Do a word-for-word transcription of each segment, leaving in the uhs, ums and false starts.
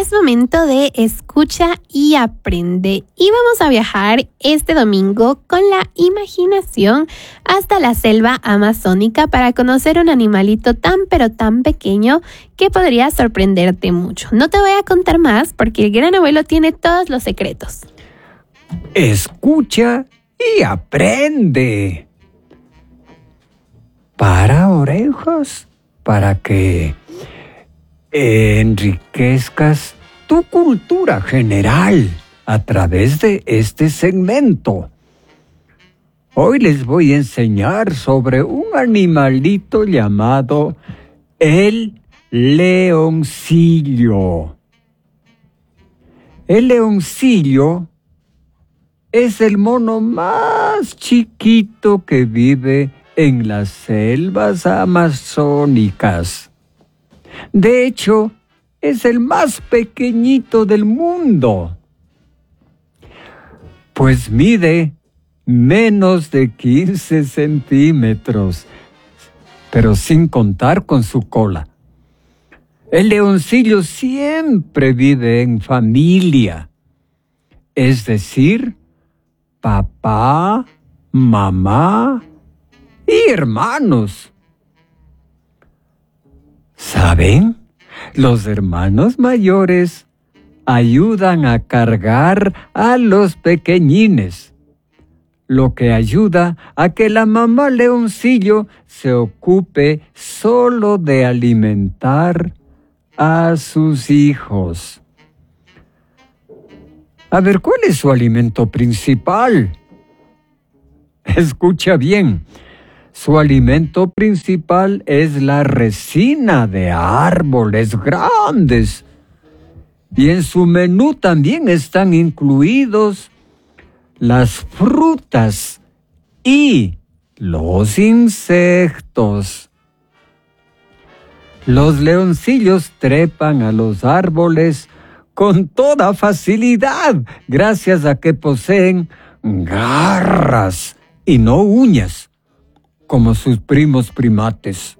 Es momento de escucha y aprende. Y vamos a viajar este domingo con la imaginación hasta la selva amazónica para conocer un animalito tan pero tan pequeño que podría sorprenderte mucho. No te voy a contar más porque el gran abuelo tiene todos los secretos. Escucha y aprende. Para orejas, para que enriquezcas tu cultura general a través de este segmento. Hoy les voy a enseñar sobre un animalito llamado el leoncillo. El leoncillo es el mono más chiquito que vive en las selvas amazónicas. De hecho, es el más pequeñito del mundo, pues mide menos de quince centímetros, pero sin contar con su cola. El leoncillo siempre vive en familia, es decir, papá, mamá y hermanos. ¿Saben? Los hermanos mayores ayudan a cargar a los pequeñines, lo que ayuda a que la mamá leoncillo se ocupe solo de alimentar a sus hijos. A ver, ¿cuál es su alimento principal? Escucha bien. Su alimento principal es la resina de árboles grandes. Y en su menú también están incluidos las frutas y los insectos. Los leoncillos trepan a los árboles con toda facilidad, gracias a que poseen garras y no uñas, como sus primos primates.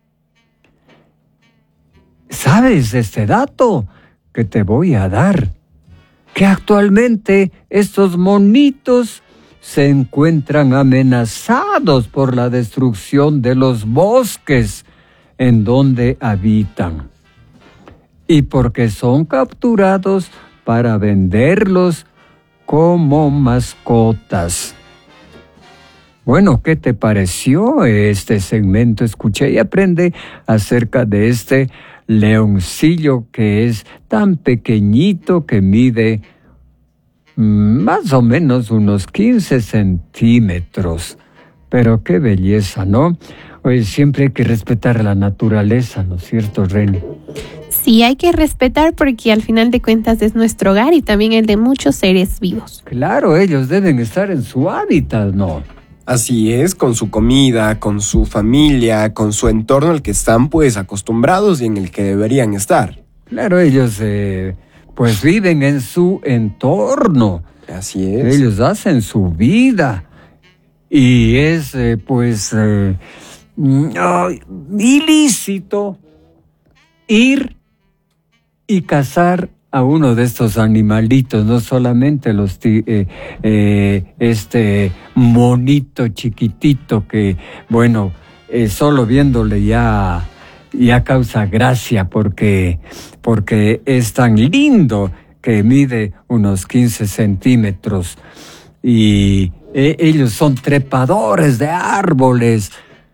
¿Sabes este dato que te voy a dar? Que actualmente estos monitos se encuentran amenazados por la destrucción de los bosques en donde habitan, y porque son capturados para venderlos como mascotas. Bueno, ¿qué te pareció este segmento? Escucha y aprende acerca de este leoncillo que es tan pequeñito que mide más o menos unos quince centímetros. Pero qué belleza, ¿no? Oye, siempre hay que respetar la naturaleza, ¿no es cierto, Reni? Sí, hay que respetar porque al final de cuentas es nuestro hogar y también el de muchos seres vivos. Claro, ellos deben estar en su hábitat, ¿no? Así es, con su comida, con su familia, con su entorno al que están pues acostumbrados y en el que deberían estar. Claro, ellos eh, pues viven en su entorno. Así es. Ellos hacen su vida y es eh, pues eh, oh, ilícito ir y cazar a uno de estos animalitos, no solamente los eh, eh, este monito chiquitito que, bueno, eh, solo viéndole ya, ya causa gracia porque, porque es tan lindo que mide unos quince centímetros y eh, ellos son trepadores de árboles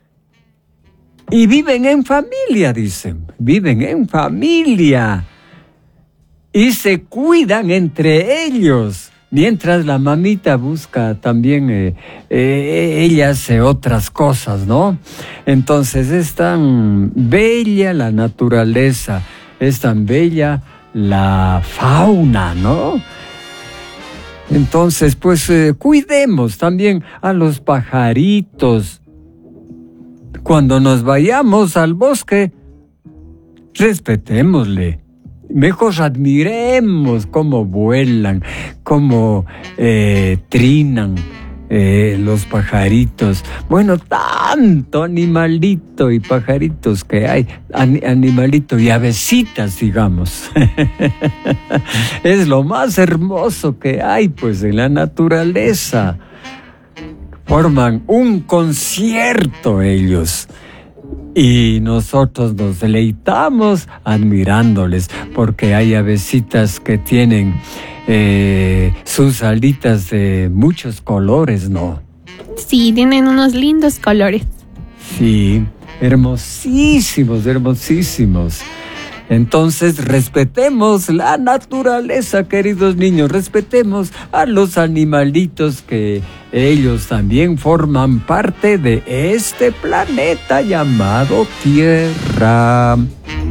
y viven en familia, dicen, viven en familia. Y se cuidan entre ellos, mientras la mamita busca también, eh, eh, ella hace otras cosas, ¿no? Entonces es tan bella la naturaleza, es tan bella la fauna, ¿no? Entonces, pues eh, cuidemos también a los pajaritos. Cuando nos vayamos al bosque, respetémosle. Mejor admiremos cómo vuelan, cómo eh, trinan, eh, los pajaritos. Bueno, tanto animalito y pajaritos que hay, an, animalito y avecitas, digamos. Es lo más hermoso que hay, pues, en la naturaleza. Forman un concierto ellos. Y nosotros nos deleitamos admirándoles, porque hay avecitas que tienen eh, sus alitas de muchos colores, ¿no? Sí, tienen unos lindos colores. Sí, hermosísimos, hermosísimos. Entonces, respetemos la naturaleza, queridos niños, respetemos a los animalitos, que ellos también forman parte de este planeta llamado Tierra.